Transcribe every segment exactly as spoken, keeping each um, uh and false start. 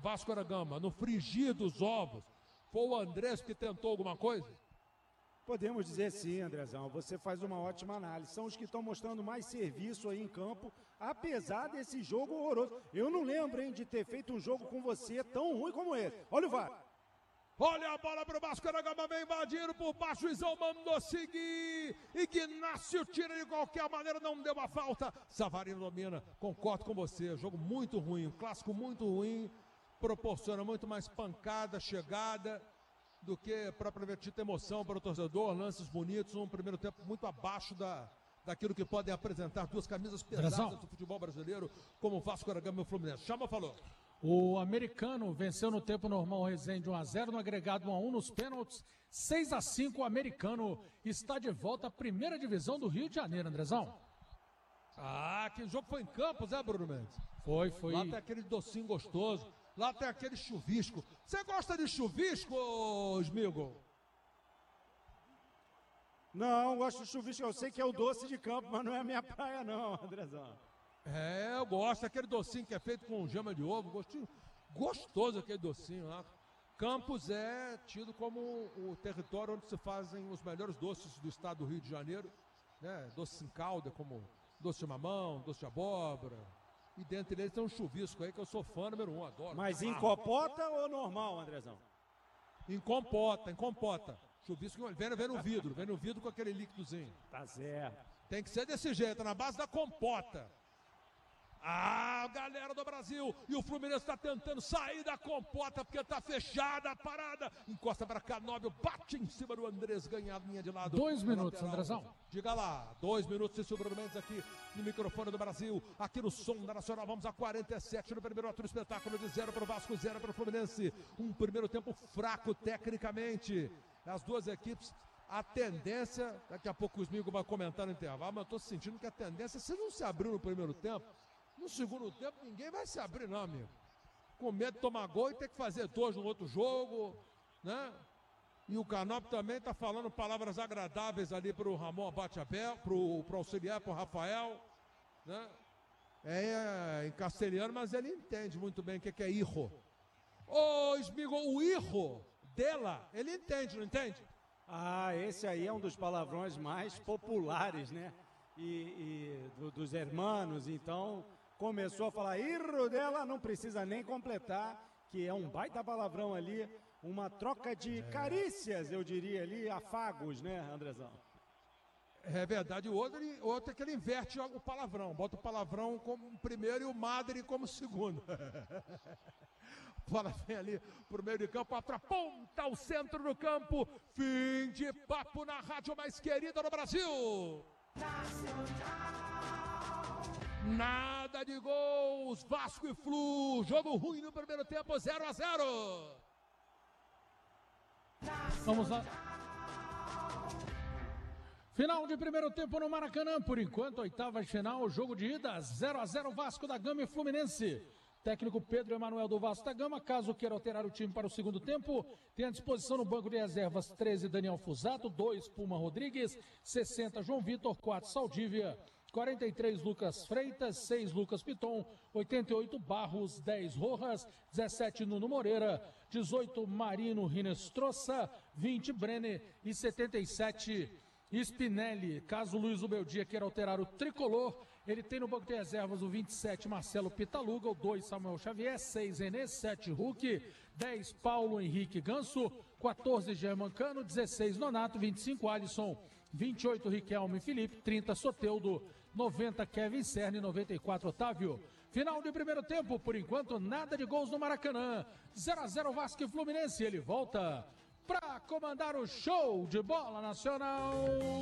Vasco da Gama, no frigir dos ovos, foi o Andrés que tentou alguma coisa? Podemos dizer sim, Andrezão, você faz uma ótima análise. São os que estão mostrando mais serviço aí em campo, apesar desse jogo horroroso. Eu não lembro, hein, de ter feito um jogo com você tão ruim como esse. Olha o V A R. Olha a bola pro Vasco da Gama, vem invadindo por baixo, o Izão mandou seguir. Ignácio tira de qualquer maneira, não deu a falta. Savarino domina, concordo com você. Jogo muito ruim, um clássico muito ruim. Proporciona muito mais pancada, chegada, do que propriamente dita emoção para o torcedor, lances bonitos, um primeiro tempo muito abaixo da, daquilo que podem apresentar duas camisas pesadas Razão. do futebol brasileiro, como o Vasco da Gama e o Fluminense. Chama, falou. O americano venceu no tempo normal o Resende um a zero, no agregado um a um nos pênaltis, seis a cinco, o americano está de volta à primeira divisão do Rio de Janeiro, Andrezão. Ah, que jogo foi em Campos, né, Bruno Mendes? Foi, foi. Lá tem aquele docinho gostoso. Lá tem aquele chuvisco. Você gosta de chuvisco, Smigo? Não, gosto de chuvisco. Eu sei que é o doce de campo, mas não é a minha praia não, Andrezão. É, eu gosto. Aquele docinho que é feito com gema de ovo. Gostinho, gostoso aquele docinho lá. Campos é tido como o território onde se fazem os melhores doces do estado do Rio de Janeiro. Né? Doces em calda, como doce de mamão, doce de abóbora. E dentre eles tem um chuvisco aí que eu sou fã número um, adoro. Mas em compota ou normal, Andrezão? Em compota, em compota. Chuvisco, vem, vem no vidro, vem no vidro com aquele líquidozinho. Tá certo. Tem que ser desse jeito, na base da compota. Ah, galera do Brasil, e o Fluminense está tentando sair da compota, porque está fechada a parada. Encosta para Canóbio, bate em cima do Andrés, ganha a linha de lado. Dois minutos, Andrezão. Diga lá, dois minutos, esse Bruno Mendes aqui no microfone do Brasil, aqui no Som da Nacional. Vamos a quarenta e sete no primeiro ato do espetáculo, de zero para o Vasco, zero para o Fluminense. Um primeiro tempo fraco tecnicamente. As duas equipes, a tendência, daqui a pouco o Smigo vai comentar no intervalo, mas eu estou sentindo que a tendência, se não se abriu no primeiro tempo, no segundo tempo ninguém vai se abrir não, amigo. Com medo de tomar gol e ter que fazer dois no outro jogo, né? E o Canóbio também está falando palavras agradáveis ali para o Ramon Abate-Abel, para o auxiliar, para o Rafael, né? É, é em castelhano, mas ele entende muito bem o que, que é irro. Ô, Smigo, o irro dela, ele entende, não entende? Ah, esse aí é um dos palavrões mais populares, né? E, e do, dos hermanos, então começou a falar irro dela, não precisa nem completar, que é um baita palavrão ali, uma troca de carícias, eu diria ali, afagos, né, Andrezão? É verdade, o outro, o outro é que ele inverte o palavrão, bota o palavrão como primeiro e o madre como segundo. Bola vem ali pro meio de campo, aponta o centro do campo, fim de papo na rádio mais querida do Brasil. Nada de gols, Vasco e Flu, jogo ruim no primeiro tempo, zero a zero. Vamos lá. Final de primeiro tempo no Maracanã, por enquanto, oitava de final, jogo de ida, zero a zero Vasco da Gama e Fluminense. Técnico Pedro Emanuel do Vasco da Gama, caso queira alterar o time para o segundo tempo, tem à disposição no banco de reservas treze Daniel Fusato, dois Puma Rodrigues, sessenta João Vitor, quatro Saldívia, quarenta e três Lucas Freitas, seis Lucas Piton, oitenta e oito Barros, dez Rojas, dezessete Nuno Moreira, dezoito Marino Rinestroça, vinte Brenner e setenta e sete Spinelli. Caso o Luiz Ubeldia queira alterar o tricolor, ele tem no banco de reservas o vinte e sete Marcelo Pitaluga, o dois Samuel Xavier, seis René, sete Hulk, dez Paulo Henrique Ganso, quatorze Germancano, dezesseis Nonato, vinte e cinco Alisson, vinte e oito Riquelme Felipe, trinta Soteudo, noventa Kevin Cerne, noventa e quatro Otávio. Final de primeiro tempo, por enquanto nada de gols no Maracanã, zero a zero Vasco e Fluminense. Ele volta para comandar o show de bola nacional.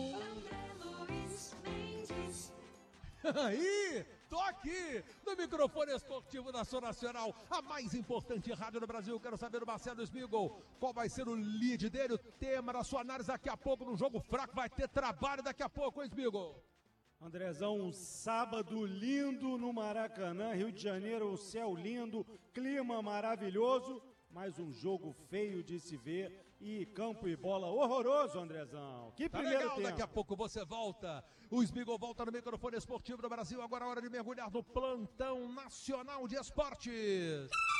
Aí, tô aqui no microfone esportivo da Som Nacional, a mais importante rádio do Brasil. Quero saber do Marcelo Smigo, qual vai ser o lead dele, o tema da sua análise daqui a pouco, num jogo fraco, vai ter trabalho daqui a pouco, hein, Smigo? Andrezão, um sábado lindo no Maracanã, Rio de Janeiro, o céu lindo, clima maravilhoso, mas um jogo feio de se ver e campo e bola horroroso, Andrezão. Que tá primeiro legal, tempo. Daqui a pouco você volta. O Smigo volta no microfone esportivo do Brasil. Agora é hora de mergulhar no plantão nacional de esportes.